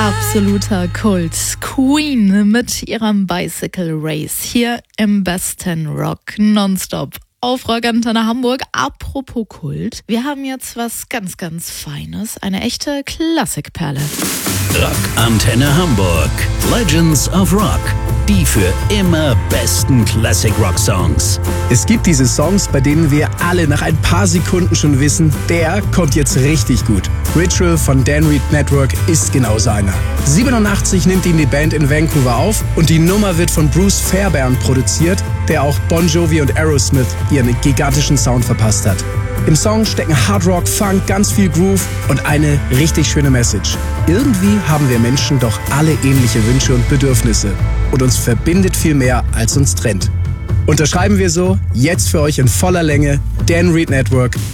Absoluter Kult. Queen mit ihrem Bicycle Race hier im besten Rock nonstop auf Rock Antenne Hamburg. Apropos Kult, wir haben jetzt was ganz, ganz Feines, eine echte Klassikperle. Rock Antenne Hamburg. Legends of Rock. Die für immer besten Classic Rock Songs. Es gibt diese Songs, bei denen wir alle nach ein paar Sekunden schon wissen, der kommt jetzt richtig gut. Ritual von Dan Reed Network ist genauso einer. 87 nimmt ihn die Band in Vancouver auf und die Nummer wird von Bruce Fairbairn produziert, der auch Bon Jovi und Aerosmith ihren gigantischen Sound verpasst hat. Im Song stecken Hard Rock, Funk, ganz viel Groove und eine richtig schöne Message. Irgendwie haben wir Menschen doch alle ähnliche Wünsche und Bedürfnisse. Und uns verbindet viel mehr, als uns trennt. Unterschreiben wir so, jetzt für euch in voller Länge, Dan Reed Network,